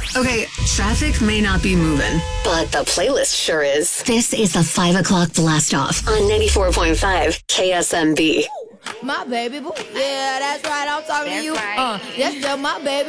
Okay, traffic may not be moving, but the playlist sure is. This is the 5 o'clock blast off on 94.5 KSMB. My baby boo. Yeah, that's right. I'm talking to you. Right. That's just my baby